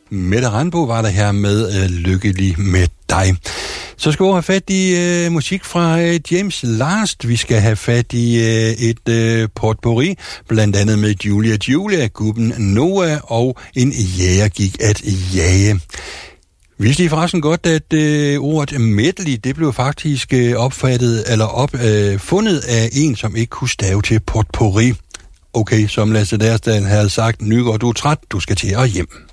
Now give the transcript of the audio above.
Mette Randbo var der her med Lykkelig med dig. Så skal vi have fat i musik fra James Last. Vi skal have fat i et potpourri, blandt andet med Julia, Gubben Noah og En jæger gik at jage. Vidste I forresten godt, at ordet medley, det blev faktisk opfundet af en, som ikke kunne stave til potpourri. Okay, som Lasse Dersdal havde sagt, Nygaard, du er træt, du skal til at hjem.